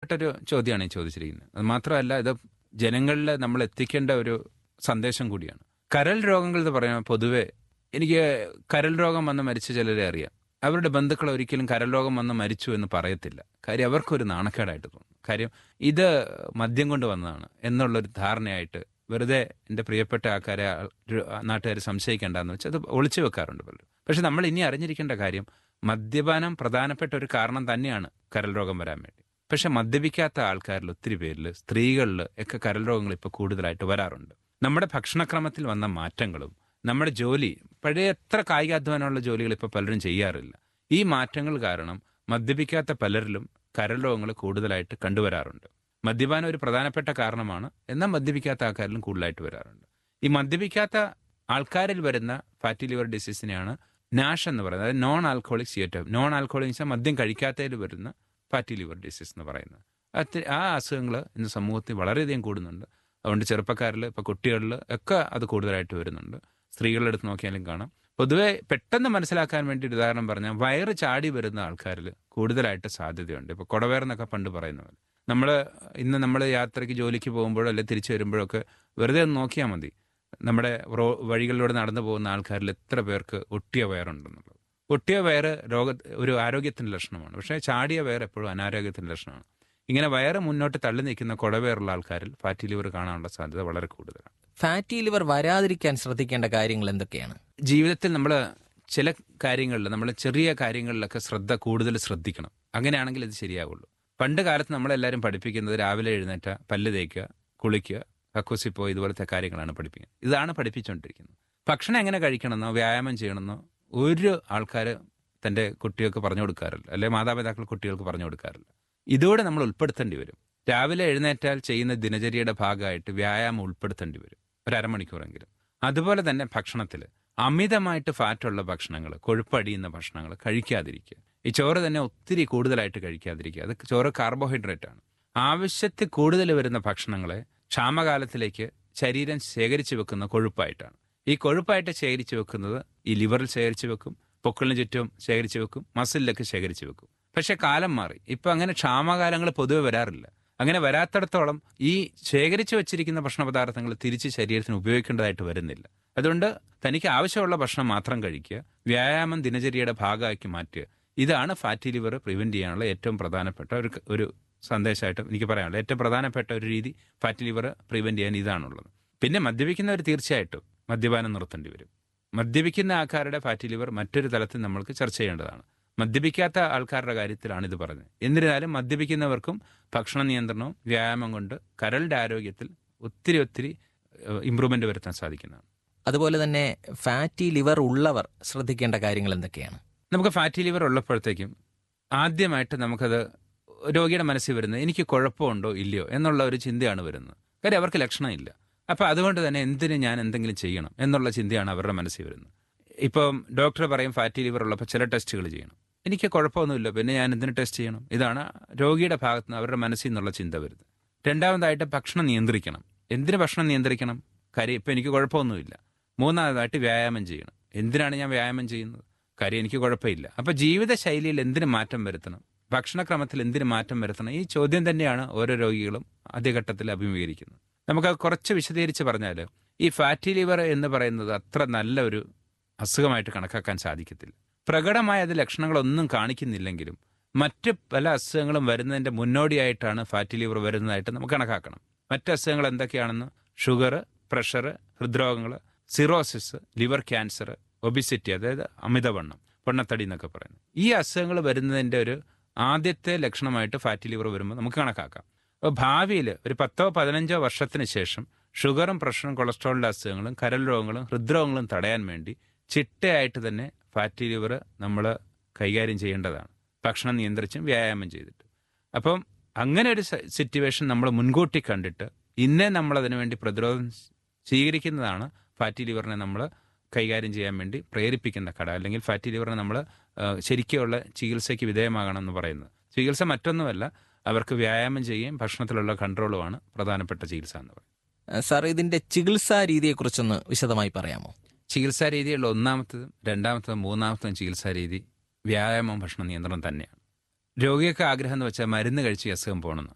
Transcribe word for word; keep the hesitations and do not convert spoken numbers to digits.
പ്രധാനപ്പെട്ടൊരു ചോദ്യമാണ് ഈ ചോദിച്ചിരിക്കുന്നത്. അത് മാത്രമല്ല, ഇത് ജനങ്ങളിൽ നമ്മൾ എത്തിക്കേണ്ട ഒരു സന്ദേശം കൂടിയാണ്. കരൾ രോഗങ്ങൾ എന്ന് പറയുമ്പോൾ പൊതുവെ എനിക്ക് കരൾ രോഗം വന്ന് മരിച്ച ചിലരെ അറിയാം. അവരുടെ ബന്ധുക്കൾ ഒരിക്കലും കരൾ രോഗം വന്ന് മരിച്ചു എന്ന് പറയത്തില്ല. കാര്യം അവർക്കൊരു നാണക്കേടായിട്ട് തോന്നും. കാര്യം ഇത് മദ്യം കൊണ്ട് വന്നതാണ് എന്നുള്ളൊരു ധാരണയായിട്ട് വെറുതെ എൻ്റെ പ്രിയപ്പെട്ട ആൾക്കാരെ നാട്ടുകാർ സംശയിക്കേണ്ടെന്ന് വെച്ചാൽ അത് ഒളിച്ചു വെക്കാറുണ്ട് പലരും. പക്ഷെ നമ്മൾ ഇനി അറിഞ്ഞിരിക്കേണ്ട കാര്യം, മദ്യപാനം പ്രധാനപ്പെട്ട ഒരു കാരണം തന്നെയാണ് കരൾ രോഗം വരാൻ വേണ്ടി. പക്ഷെ മദ്യപിക്കാത്ത ആൾക്കാരിൽ ഒത്തിരി പേരിൽ, സ്ത്രീകളിൽ ഒക്കെ കരൾ രോഗങ്ങൾ ഇപ്പോൾ കൂടുതലായിട്ട് വരാറുണ്ട്. നമ്മുടെ ഭക്ഷണക്രമത്തിൽ വന്ന മാറ്റങ്ങളും നമ്മുടെ ജോലി, പഴയ എത്ര കായികാധ്വാനമുള്ള ജോലികൾ ഇപ്പോൾ പലരും ചെയ്യാറില്ല. ഈ മാറ്റങ്ങൾ കാരണം മദ്യപിക്കാത്ത പലരിലും കരൾ രോഗങ്ങൾ കൂടുതലായിട്ട് കണ്ടുവരാറുണ്ട്. മദ്യപാനം ഒരു പ്രധാനപ്പെട്ട കാരണമാണ്, എന്നാൽ മദ്യപിക്കാത്ത ആൾക്കാരിലും കൂടുതലായിട്ട് വരാറുണ്ട്. ഈ മദ്യപിക്കാത്ത ആൾക്കാരിൽ വരുന്ന ഫാറ്റി ലിവർ ഡിസീസിനെയാണ് നാഷ് എന്ന് പറയുന്നത്. അതായത് നോൺ ആൽക്കഹോളിക് സിയറ്റോ. നോൺ ആൽക്കഹോളിക് വെച്ചാൽ മദ്യം കഴിക്കാത്തതിൽ വരുന്ന ഫാറ്റി ലിവർ ഡിസീസ് എന്ന് പറയുന്നത്. അത് ആ അസുഖങ്ങൾ ഇന്ന് സമൂഹത്തിൽ വളരെയധികം കൂടുന്നുണ്ട്. അതുകൊണ്ട് ചെറുപ്പക്കാരിൽ, ഇപ്പോൾ കുട്ടികളിൽ ഒക്കെ അത് കൂടുതലായിട്ട് വരുന്നുണ്ട്. സ്ത്രീകളുടെ അടുത്ത് നോക്കിയാലും കാണാം. പൊതുവെ പെട്ടെന്ന് മനസ്സിലാക്കാൻ വേണ്ടി ഒരു ഉദാഹരണം പറഞ്ഞാൽ, വയറ് ചാടി വരുന്ന ആൾക്കാരിൽ കൂടുതലായിട്ട് സാധ്യതയുണ്ട്. ഇപ്പോൾ കുടവയറെന്നൊക്കെ പണ്ട് പറയുന്ന പോലെ. നമ്മൾ ഇന്ന് നമ്മൾ യാത്രയ്ക്ക് ജോലിക്ക് പോകുമ്പോഴോ അല്ലെങ്കിൽ തിരിച്ചു വരുമ്പോഴൊക്കെ വെറുതെ ഒന്ന് നോക്കിയാൽ മതി, നമ്മുടെ റോ വഴികളിലൂടെ നടന്നു പോകുന്ന ആൾക്കാരിൽ എത്ര പേർക്ക് ഒട്ടിയ വയറുണ്ടെന്നുള്ളത്. ഒട്ടിയ വയറ് രോഗ ഒരു ആരോഗ്യത്തിൻ്റെ ലക്ഷണമാണ്. പക്ഷേ ചാടിയ വയർ എപ്പോഴും അനാരോഗ്യത്തിൻ്റെ ലക്ഷണമാണ്. ഇങ്ങനെ വയറ് മുന്നോട്ട് തള്ളി നിൽക്കുന്ന കുടവയറുള്ള ആൾക്കാരിൽ ഫാറ്റി ലിവർ കാണാനുള്ള സാധ്യത വളരെ കൂടുതലാണ്. ഫാറ്റി ലിവർ വരാതിരിക്കാൻ ശ്രദ്ധിക്കേണ്ട കാര്യങ്ങൾ എന്തൊക്കെയാണ്? ജീവിതത്തിൽ നമ്മൾ ചില കാര്യങ്ങളിൽ, നമ്മൾ ചെറിയ കാര്യങ്ങളിലൊക്കെ ശ്രദ്ധ കൂടുതൽ ശ്രദ്ധിക്കണം. അങ്ങനെയാണെങ്കിൽ ഇത് ശരിയാവുള്ളൂ. പണ്ട് കാലത്ത് നമ്മളെല്ലാവരും പഠിപ്പിക്കുന്നത് രാവിലെ എഴുന്നേറ്റ പല്ല് തേക്കുക, കുളിക്കുക, കക്കൂസിൽ പോയി ഇതുപോലത്തെ കാര്യങ്ങളാണ് പഠിപ്പിക്കുന്നത്. ഇതാണ് പഠിപ്പിച്ചുകൊണ്ടിരിക്കുന്നത്. ഭക്ഷണം എങ്ങനെ കഴിക്കണമെന്നോ വ്യായാമം ചെയ്യണമെന്നോ ഒരു ആൾക്കാർ തൻ്റെ കുട്ടികൾക്ക് പറഞ്ഞു കൊടുക്കാറില്ല, അല്ലെങ്കിൽ മാതാപിതാക്കൾ കുട്ടികൾക്ക് പറഞ്ഞു കൊടുക്കാറില്ല. ഇതോടെ നമ്മൾ ഉൾപ്പെടുത്തേണ്ടി വരും. രാവിലെ എഴുന്നേറ്റാൽ ചെയ്യുന്ന ദിനചര്യയുടെ ഭാഗമായിട്ട് വ്യായാമം ഉൾപ്പെടുത്തേണ്ടി വരും, ഒരു അരമണിക്കൂറെങ്കിലും. അതുപോലെ തന്നെ ഭക്ഷണത്തിൽ അമിതമായിട്ട് ഫാറ്റുള്ള ഭക്ഷണങ്ങൾ, കൊഴുപ്പടിയുന്ന ഭക്ഷണങ്ങൾ കഴിക്കാതിരിക്കുക. ഈ ചോറ് തന്നെ ഒത്തിരി കൂടുതലായിട്ട് കഴിക്കാതിരിക്കുക. അത് ചോറ് കാർബോഹൈഡ്രേറ്റ് ആണ്. ആവശ്യത്തിൽ കൂടുതൽ വരുന്ന ഭക്ഷണങ്ങളെ ക്ഷാമകാലത്തിലേക്ക് ശരീരം ശേഖരിച്ചു വെക്കുന്ന കൊഴുപ്പായിട്ടാണ്. ഈ കൊഴുപ്പായിട്ട് ശേഖരിച്ചു വെക്കുന്നത് ഈ ലിവറിൽ ശേഖരിച്ചു വെക്കും, പൊക്കിളിന് ചുറ്റും ശേഖരിച്ചു വെക്കും, മസിലിലൊക്കെ ശേഖരിച്ചു വെക്കും. പക്ഷെ കാലം മാറി. ഇപ്പം അങ്ങനെ ക്ഷാമകാലങ്ങൾ പൊതുവെ വരാറില്ല. അങ്ങനെ വരാത്തിടത്തോളം ഈ ശേഖരിച്ചു വെച്ചിരിക്കുന്ന ഭക്ഷണ പദാർത്ഥങ്ങൾ തിരിച്ച് ശരീരത്തിന് ഉപയോഗിക്കേണ്ടതായിട്ട് വരുന്നില്ല. അതുകൊണ്ട് തനിക്ക് ആവശ്യമുള്ള ഭക്ഷണം മാത്രം കഴിക്കുക, വ്യായാമം ദിനചര്യയുടെ ഭാഗമാക്കി മാറ്റുക. ഇതാണ് ഫാറ്റി ലിവർ പ്രിവെന്റ് ചെയ്യാനുള്ള ഏറ്റവും പ്രധാനപ്പെട്ട ഒരു ഒരു സന്ദേശമായിട്ട് എനിക്ക് പറയാനുള്ളത്. ഏറ്റവും പ്രധാനപ്പെട്ട ഒരു രീതി ഫാറ്റി ലിവർ പ്രിവെന്റ് ചെയ്യാൻ ഇതാണുള്ളത്. പിന്നെ മദ്യപിക്കുന്നവർ തീർച്ചയായിട്ടും മദ്യപാനം നിർത്തേണ്ടി വരും. മദ്യപിക്കുന്ന ആൾക്കാരുടെ ഫാറ്റി ലിവർ മറ്റൊരു തലത്തിൽ നമ്മൾക്ക് ചർച്ച ചെയ്യേണ്ടതാണ്. മദ്യപിക്കാത്ത ആൾക്കാരുടെ കാര്യത്തിലാണ് ഇത് പറഞ്ഞത്. എന്നിരുന്നാലും മദ്യപിക്കുന്നവർക്കും ഭക്ഷണ നിയന്ത്രണവും വ്യായാമം കൊണ്ട് കരളിന്റെ ആരോഗ്യത്തിൽ ഒത്തിരി ഒത്തിരി ഇമ്പ്രൂവ്മെന്റ് വരുത്താൻ സാധിക്കുന്നതാണ്. അതുപോലെ തന്നെ ഫാറ്റി ലിവർ ഉള്ളവർ ശ്രദ്ധിക്കേണ്ട കാര്യങ്ങൾ എന്തൊക്കെയാണ്? നമുക്ക് ഫാറ്റി ലിവർ ഉള്ളപ്പോഴത്തേക്കും ആദ്യമായിട്ട് നമുക്കത് രോഗിയുടെ മനസ്സിൽ വരുന്നത് എനിക്ക് കുഴപ്പമുണ്ടോ ഇല്ലയോ എന്നുള്ള ഒരു ചിന്തയാണ് വരുന്നത്. കാര്യം അവർക്ക് ലക്ഷണമില്ല. അപ്പം അതുകൊണ്ട് തന്നെ എന്തിന് ഞാൻ എന്തെങ്കിലും ചെയ്യണം എന്നുള്ള ചിന്തയാണ് അവരുടെ മനസ്സിൽ വരുന്നത്. ഇപ്പം ഡോക്ടർ പറയും ഫാറ്റി ലിവർ ഉള്ളപ്പോൾ ചില ടെസ്റ്റുകൾ ചെയ്യണം. എനിക്ക് കുഴപ്പമൊന്നുമില്ല, പിന്നെ ഞാൻ എന്തിന് ടെസ്റ്റ് ചെയ്യണം? ഇതാണ് രോഗിയുടെ ഭാഗത്ത് നിന്ന് അവരുടെ മനസ്സിൽ നിന്നുള്ള ചിന്ത വരുന്നത്. രണ്ടാമതായിട്ട് ഭക്ഷണം നിയന്ത്രിക്കണം. എന്തിന് ഭക്ഷണം നിയന്ത്രിക്കണം? കാര്യം ഇപ്പം എനിക്ക് കുഴപ്പമൊന്നുമില്ല. മൂന്നാമതായിട്ട് വ്യായാമം ചെയ്യണം. എന്തിനാണ് ഞാൻ വ്യായാമം ചെയ്യുന്നത്? കാര്യം എനിക്ക് കുഴപ്പമില്ല. അപ്പം ജീവിതശൈലിയിൽ എന്തിന് മാറ്റം വരുത്തണം, ഭക്ഷണക്രമത്തിൽ എന്തിന് മാറ്റം വരുത്തണം, ഈ ചോദ്യം തന്നെയാണ് ഓരോ രോഗികളും ആദ്യഘട്ടത്തിൽ അഭിമുഖീകരിക്കുന്നത്. നമുക്ക് കുറച്ച് വിശദീകരിച്ച് പറഞ്ഞാൽ, ഈ ഫാറ്റി ലിവർ എന്ന് പറയുന്നത് അത്ര നല്ല ഒരു അസുഖമായിട്ട് കണക്കാക്കാൻ സാധിക്കത്തില്ല. പ്രകടമായ അത് ലക്ഷണങ്ങളൊന്നും കാണിക്കുന്നില്ലെങ്കിലും മറ്റ് പല അസുഖങ്ങളും വരുന്നതിൻ്റെ മുന്നോടിയായിട്ടാണ് ഫാറ്റി ലിവർ വരുന്നതായിട്ട് നമുക്ക് കണക്കാക്കണം. മറ്റ് അസുഖങ്ങൾ എന്തൊക്കെയാണെന്ന് sugar, pressure, ഹൃദ്രോഗങ്ങൾ, cirrhosis, liver cancer, obesity, അതായത് അമിതവണ്ണം, പൊണ്ണത്തടി എന്നൊക്കെ പറയുന്നത്. ഈ അസുഖങ്ങൾ വരുന്നതിൻ്റെ ഒരു ആദ്യത്തെ ലക്ഷണമായിട്ട് ഫാറ്റി ലിവർ വരുമ്പോൾ നമുക്ക് കണക്കാക്കാം. അപ്പോൾ ഭാവിയിൽ ഒരു പത്തോ പതിനഞ്ചോ വർഷത്തിന് ശേഷം ഷുഗറും പ്രഷറും കൊളസ്ട്രോളിൻ്റെ അസുഖങ്ങളും കരൾ രോഗങ്ങളും ഹൃദ്രോഗങ്ങളും തടയാൻ വേണ്ടി ചിട്ടയായിട്ട് തന്നെ ഫാറ്റി ലിവർ നമ്മൾ കൈകാര്യം ചെയ്യേണ്ടതാണ്, ഭക്ഷണം നിയന്ത്രിച്ചും വ്യായാമം ചെയ്തിട്ട്. അപ്പം അങ്ങനെ ഒരു സിറ്റുവേഷൻ നമ്മൾ മുൻകൂട്ടി കണ്ടിട്ട് ഇന്നേ നമ്മളതിനു വേണ്ടി പ്രതിരോധം സ്വീകരിക്കുന്നതാണ് ഫാറ്റി ലിവറിനെ നമ്മൾ കൈകാര്യം ചെയ്യാൻ വേണ്ടി പ്രേരിപ്പിക്കുന്ന ഘടകം. അല്ലെങ്കിൽ ഫാറ്റി ലിവറിനെ നമ്മൾ ശരിക്കുള്ള ചികിത്സയ്ക്ക് വിധേയമാകണം എന്ന് പറയുന്നത്. ചികിത്സ മറ്റൊന്നുമല്ല, അവർക്ക് വ്യായാമം ചെയ്യുകയും ഭക്ഷണത്തിലുള്ള കൺട്രോളുമാണ് പ്രധാനപ്പെട്ട ചികിത്സ എന്ന് പറയുന്നത്. സാർ, ഇതിന്റെ ചികിത്സാ രീതിയെക്കുറിച്ചൊന്ന് വിശദമായി പറയാമോ? ചികിത്സാ രീതിയുള്ള ഒന്നാമത്തതും രണ്ടാമത്തതും മൂന്നാമത്തതും ചികിത്സാ രീതി വ്യായാമം, ഭക്ഷണ നിയന്ത്രണം തന്നെയാണ്. രോഗിയൊക്കെ ആഗ്രഹം എന്ന് വെച്ചാൽ മരുന്ന് കഴിച്ച് അസുഖം പോകണമെന്ന്.